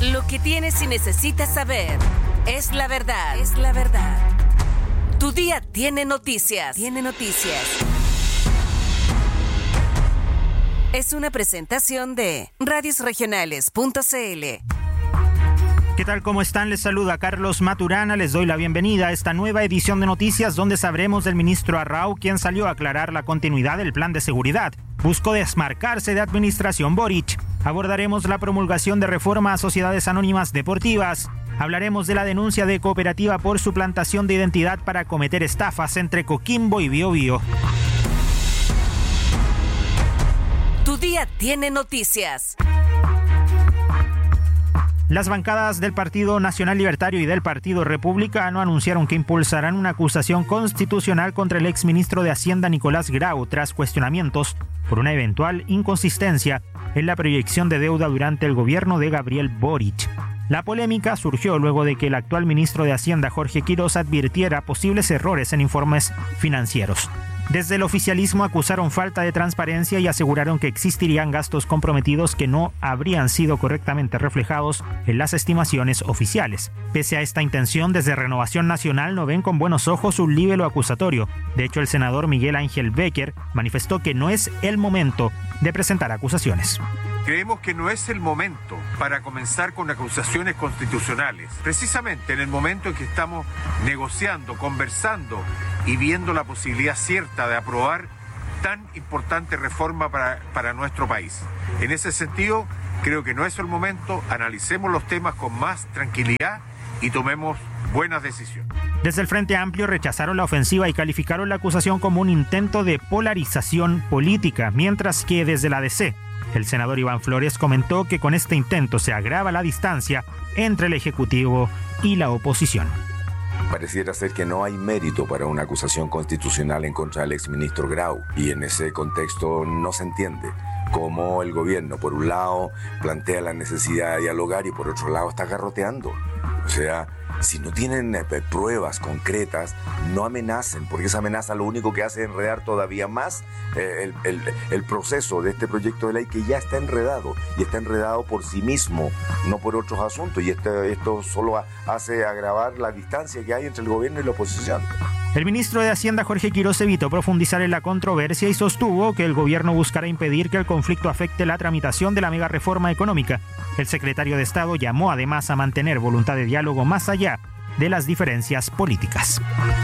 Lo que tienes y necesitas saber es la verdad. Es la verdad. Tu día tiene noticias. Tiene noticias. Es una presentación de radiosregionales.cl. ¿Qué tal? ¿Cómo están? Les saluda Carlos Maturana. Les doy la bienvenida a esta nueva edición de noticias donde sabremos del ministro Arrau, quien salió a aclarar la continuidad del plan de seguridad. Buscó desmarcarse de administración Boric. Abordaremos la promulgación de reforma a sociedades anónimas deportivas. Hablaremos de la denuncia de Cooperativa por suplantación de identidad para cometer estafas entre Coquimbo y Biobío. Tu día tiene noticias. Las bancadas del Partido Nacional Libertario y del Partido Republicano anunciaron que impulsarán una acusación constitucional contra el exministro de Hacienda Nicolás Grau tras cuestionamientos por una eventual inconsistencia en la proyección de deuda durante el gobierno de Gabriel Boric. La polémica surgió luego de que el actual ministro de Hacienda, Jorge Quiroz, advirtiera posibles errores en informes financieros. Desde el oficialismo acusaron falta de transparencia y aseguraron que existirían gastos comprometidos que no habrían sido correctamente reflejados en las estimaciones oficiales. Pese a esta intención, desde Renovación Nacional no ven con buenos ojos un libelo acusatorio. De hecho, el senador Miguel Ángel Becker manifestó que no es el momento de presentar acusaciones. Creemos que no es el momento para comenzar con acusaciones constitucionales. Precisamente en el momento en que estamos negociando, conversando y viendo la posibilidad cierta de aprobar tan importante reforma para nuestro país. En ese sentido, creo que no es el momento, analicemos los temas con más tranquilidad y tomemos buenas decisiones. Desde el Frente Amplio rechazaron la ofensiva y calificaron la acusación como un intento de polarización política, mientras que desde la DC, el senador Iván Flores comentó que con este intento se agrava la distancia entre el Ejecutivo y la oposición. Pareciera ser que no hay mérito para una acusación constitucional en contra del exministro Grau, y en ese contexto no se entiende cómo el gobierno, por un lado, plantea la necesidad de dialogar y por otro lado está garroteando. O sea, si no tienen pruebas concretas, no amenacen, porque esa amenaza lo único que hace es enredar todavía más el proceso de este proyecto de ley que ya está enredado, y está enredado por sí mismo, no por otros asuntos, y esto solo hace agravar la distancia que hay entre el gobierno y la oposición. El ministro de Hacienda, Jorge Quiroz, evitó profundizar en la controversia y sostuvo que el gobierno buscará impedir que el conflicto afecte la tramitación de la mega reforma económica. El secretario de Estado llamó además a mantener voluntad de diálogo más allá de las diferencias políticas.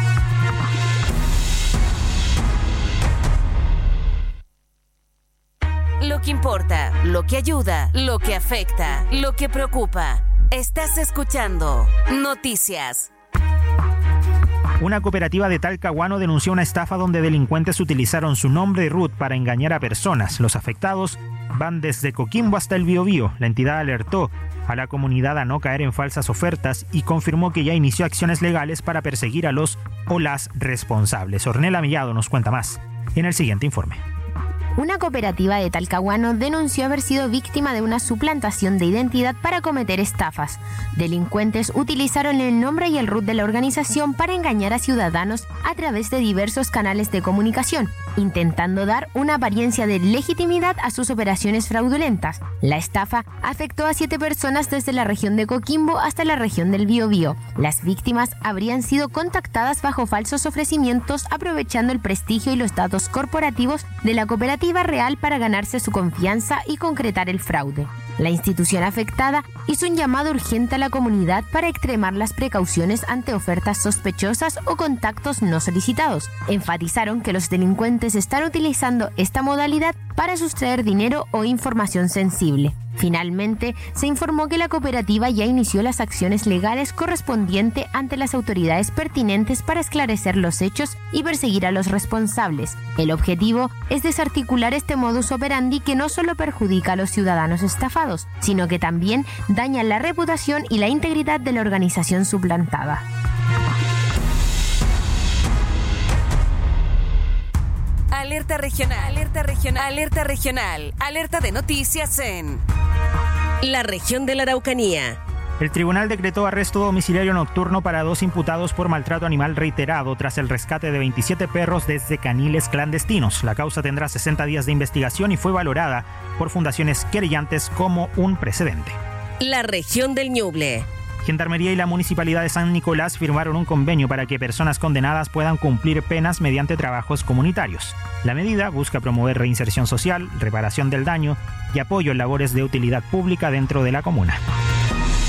Lo que importa, lo que ayuda, lo que afecta, lo que preocupa. Estás escuchando Noticias. Una cooperativa de Talcahuano denunció una estafa donde delincuentes utilizaron su nombre y RUT para engañar a personas. Los afectados van desde Coquimbo hasta el Biobío. La entidad alertó a la comunidad a no caer en falsas ofertas y confirmó que ya inició acciones legales para perseguir a los o las responsables. Ornella Millado nos cuenta más en el siguiente informe. Una cooperativa de Talcahuano denunció haber sido víctima de una suplantación de identidad para cometer estafas. Delincuentes utilizaron el nombre y el RUT de la organización para engañar a ciudadanos a través de diversos canales de comunicación, intentando dar una apariencia de legitimidad a sus operaciones fraudulentas. La estafa afectó a 7 personas desde la región de Coquimbo hasta la región del Biobío. Las víctimas habrían sido contactadas bajo falsos ofrecimientos, aprovechando el prestigio y los datos corporativos de la cooperativa real para ganarse su confianza y concretar el fraude. La institución afectada hizo un llamado urgente a la comunidad para extremar las precauciones ante ofertas sospechosas o contactos no solicitados. Enfatizaron que los delincuentes están utilizando esta modalidad para sustraer dinero o información sensible. Finalmente, se informó que la cooperativa ya inició las acciones legales correspondientes ante las autoridades pertinentes para esclarecer los hechos y perseguir a los responsables. El objetivo es desarticular este modus operandi que no solo perjudica a los ciudadanos estafados, sino que también daña la reputación y la integridad de la organización suplantada. Alerta regional, alerta regional, alerta regional, alerta de noticias en la región de la Araucanía. El tribunal decretó arresto domiciliario nocturno para 2 imputados por maltrato animal reiterado tras el rescate de 27 perros desde caniles clandestinos. La causa tendrá 60 días de investigación y fue valorada por fundaciones querellantes como un precedente. La región del Ñuble. Gendarmería y la Municipalidad de San Nicolás firmaron un convenio para que personas condenadas puedan cumplir penas mediante trabajos comunitarios. La medida busca promover reinserción social, reparación del daño y apoyo en labores de utilidad pública dentro de la comuna.